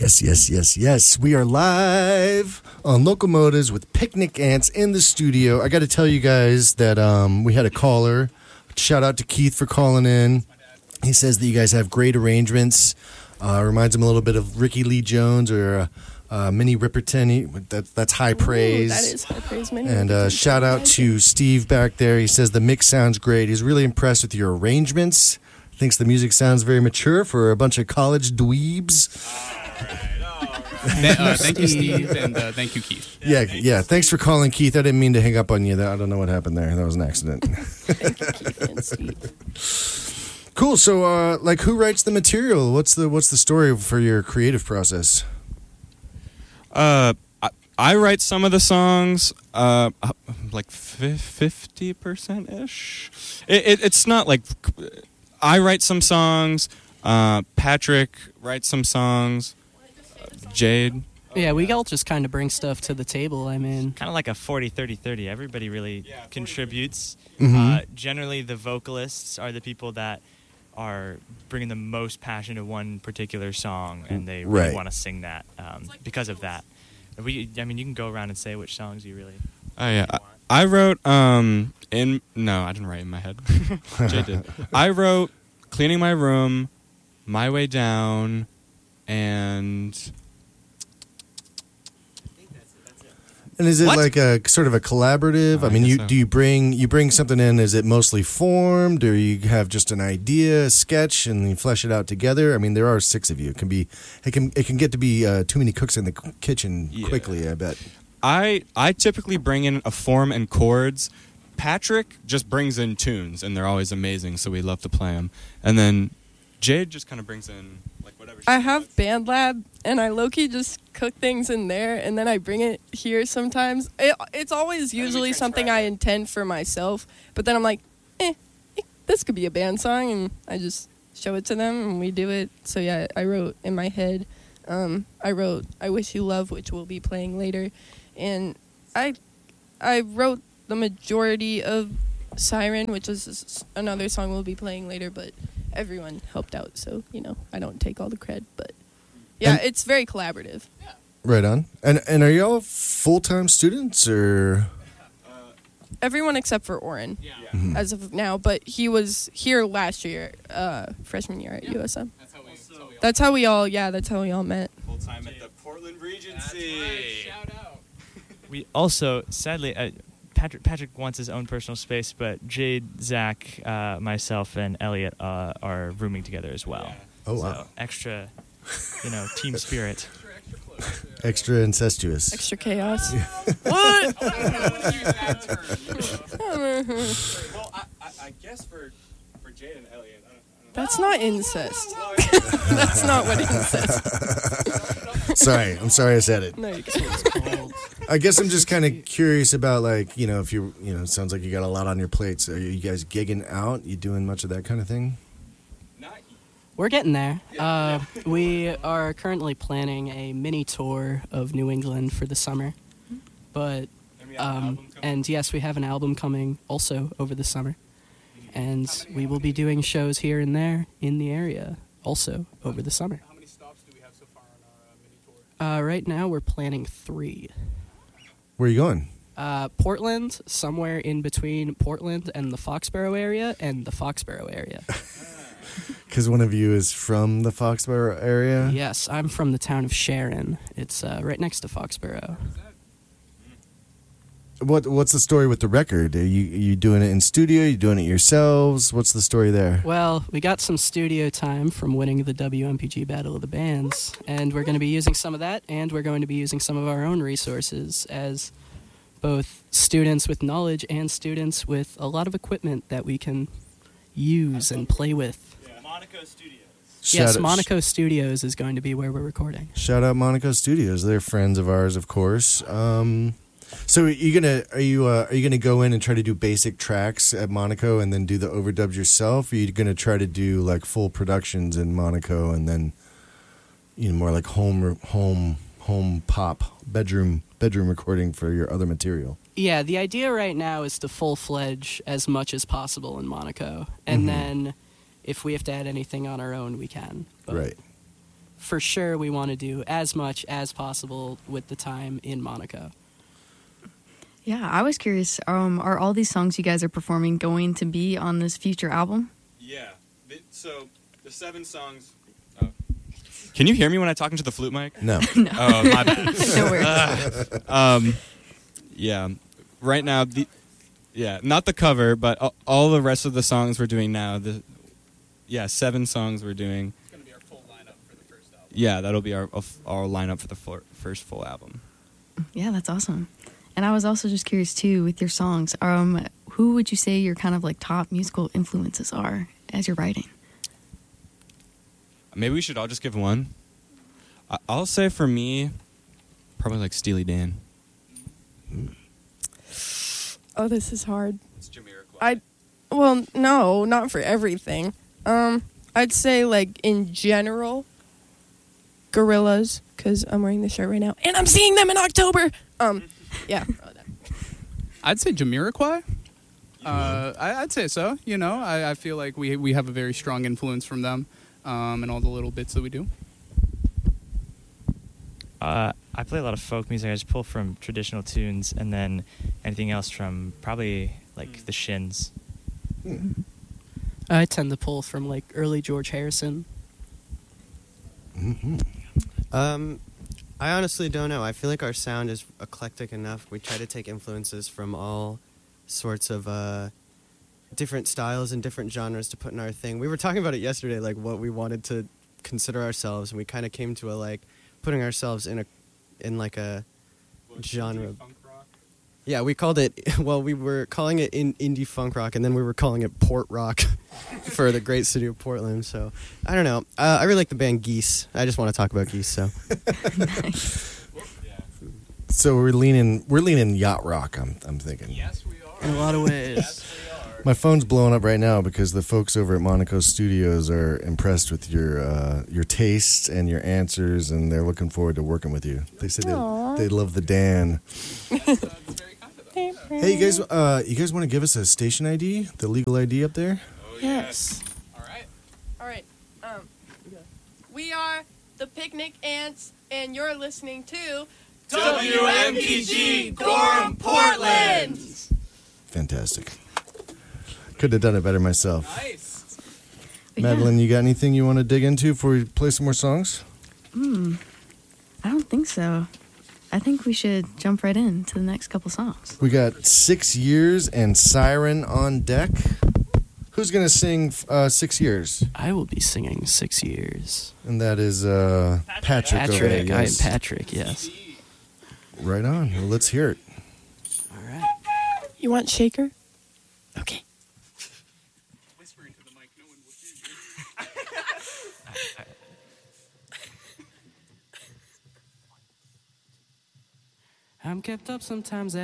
Yes. We are live on Locomotives with Picnic Ants in the studio. I got to tell you guys that we had a caller. Shout out to Keith for calling in. He says that you guys have great arrangements. Reminds him a little bit of Ricky Lee Jones or Minnie Riperton. That's high praise. That is high praise, Minnie. And shout out to Steve back there. He says the mix sounds great. He's really impressed with your arrangements. Thinks the music sounds very mature for a bunch of college dweebs. Thank you, Steve, and thank you, Keith. Yeah. Thanks for calling, Keith. I didn't mean to hang up on you. I don't know what happened there. That was an accident. Thank you, Keith and Steve. Cool. So, who writes the material? What's the story for your creative process? I write some of the songs, like 50% ish. It's not like I write some songs. Patrick writes some songs. Jade. Yeah, we all just kind of bring stuff to the table. I mean, kind of like a 40-30-30. Everybody really contributes. Mm-hmm. Generally, the vocalists are the people that are bringing the most passion to one particular song, and they really want to sing that because of that. You can go around and say which songs you really. Oh yeah, I wrote no, I didn't write in my head. Jay did. I wrote "Cleaning My Room," "My Way Down," and. And is it like a sort of a collaborative? I mean, do you bring something in? Is it mostly formed, or you have just an idea, a sketch, and you flesh it out together? I mean, there are 6 of you. It can get to be too many cooks in the kitchen quickly. I bet. I typically bring in a form and chords. Patrick just brings in tunes, and they're always amazing, so we love to play them. And then Jade just kind of brings in like whatever. I have Band Lab, and I low-key just cook things in there, and then I bring it here sometimes. It's always usually something I intend for myself, but then I'm like, this could be a band song, and I just show it to them, and we do it. So yeah, I wrote in my head, I wrote I Wish You Love, which we'll be playing later, and I wrote the majority of Siren, which is another song we'll be playing later, but everyone helped out, so I don't take all the cred, but it's very collaborative. Right on. And are y'all full-time students or? Everyone except for Oren, as of now, but he was here last year, freshman year at USM. That's how we all met. Full-time at the Portland Regency. Shout out. We also, sadly, Patrick wants his own personal space, but Jade, Zach, myself, and Elliot are rooming together as well. Oh, wow. So extra, team spirit. Extra incestuous. Extra chaos. What? Well, I guess for Jade and Elliot, I don't That's not incest. That's not what incest. Sorry, I'm sorry I said it. No, you can say it's called. I guess I'm just kind of curious about, if you, it sounds like you got a lot on your plates. Are you guys gigging out? You doing much of that kind of thing? We're getting there. We are currently planning a mini tour of New England for the summer. But, and yes, we have an album coming also over the summer. And we will be doing shows here and there in the area also over the summer. How many stops do we have so far on our mini tour? Right now we're planning 3. Where are you going? Portland, somewhere in between Portland and the Foxborough area and the Foxborough area. Because one of you is from the Foxborough area? Yes, I'm from the town of Sharon. It's right next to Foxborough. What's the story with the record? Are you doing it in studio? Are you doing it yourselves? What's the story there? Well, we got some studio time from winning the WMPG Battle of the Bands, and we're going to be using some of that, and we're going to be using some of our own resources as both students with knowledge and students with a lot of equipment that we can use and play with. Monaco Studios. Yes, Monaco Studios is going to be where we're recording. Shout out Monaco Studios. They're friends of ours, of course. So are you gonna go in and try to do basic tracks at Monaco and then do the overdubs yourself? Or are you gonna try to do like full productions in Monaco and then more like home pop bedroom recording for your other material? Yeah, the idea right now is to full-fledge as much as possible in Monaco, and then if we have to add anything on our own, we can. But right. for sure we want to do as much as possible with the time in Monaco. Yeah, I was curious. Are all these songs you guys are performing going to be on this future album? Yeah. So the 7 songs. Oh. Can you hear me when I talk into the flute mic? No. No. Oh, my bad. No worries. Yeah. Right now, not the cover, but all the rest of the songs we're doing now. 7 songs we're doing. It's going to be our full lineup for the first album. Yeah, that'll be our lineup for the first full album. Yeah, that's awesome. And I was also just curious too with your songs. Who would you say your kind of like top musical influences are as you're writing? Maybe we should all just give one. I'll say for me, probably like Steely Dan. Oh, this is hard. It's Jamiroquai. Well, no, not for everything. I'd say like in general, Gorillaz, because I'm wearing this shirt right now, and I'm seeing them in October. Yeah. I'd say Jamiroquai. I'd say so. You know, I feel like we have a very strong influence from them, and all the little bits that we do. I play a lot of folk music. I just pull from traditional tunes, and then anything else from probably like the Shins. I tend to pull from like early George Harrison. I honestly don't know. I feel like our sound is eclectic enough. We try to take influences from all sorts of different styles and different genres to put in our thing. We were talking about it yesterday, like what we wanted to consider ourselves, and we kind of came to a putting ourselves in a genre. Yeah, we called it. Well, we were calling it indie funk rock, and then we were calling it port rock for the great city of Portland. So I don't know. I really like the band Geese. I just want to talk about Geese. So. Nice. So we're leaning yacht rock. I'm thinking. Yes, we are. In a lot of ways. Yes, we are. My phone's blowing up right now because the folks over at Monaco Studios are impressed with your tastes and your answers, and they're looking forward to working with you. They said they love the Dan. It's very kind of them. Hey, you guys want to give us a station ID, the legal ID up there? Oh, Yes. All right. All right. We are the Picnic Ants, and you're listening to WMPG Gorham, Portland. Fantastic. Couldn't have done it better myself. Nice. Madeline, you got anything you want to dig into before we play some more songs? I don't think so. I think we should jump right into the next couple songs. We got 6 Years and Siren on deck. Who's going to sing 6 Years? I will be singing 6 years. And that is Patrick. over there, Patrick, I am yes. Patrick, yes. Right on. Well, let's hear it. All right. You want shaker? Okay. Whisper into the mic. No one will hear you. I'm kept up sometimes